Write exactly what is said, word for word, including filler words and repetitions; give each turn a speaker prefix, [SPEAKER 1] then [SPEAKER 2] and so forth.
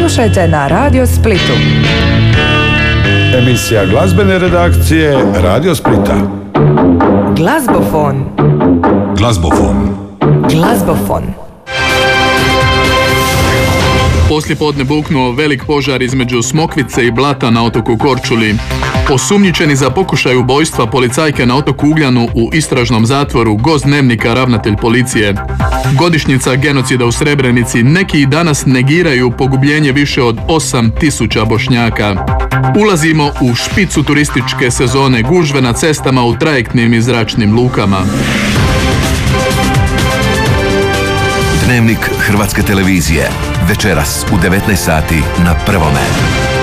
[SPEAKER 1] Slušajte na Radio Splitu.
[SPEAKER 2] Emisija glazbene redakcije Radio Splita.
[SPEAKER 1] Glazbofon.
[SPEAKER 2] Glazbofon.
[SPEAKER 1] Glazbofon.
[SPEAKER 3] Poslijepodne buknuo velik požar između Smokvice i Blata na otoku Korčuli. Osumnjičeni za pokušaj ubojstva policajke na otoku Ugljanu u istražnom zatvoru gost Dnevnika ravnatelj policije. Godišnjica genocida u Srebrenici, neki i danas negiraju pogubljenje više od osam tisuća Bošnjaka. Ulazimo u špicu turističke sezone, gužve na cestama u trajektnim i zračnim lukama.
[SPEAKER 4] Dnevnik Hrvatske televizije. Večeras u devetnaest sati na Prvome.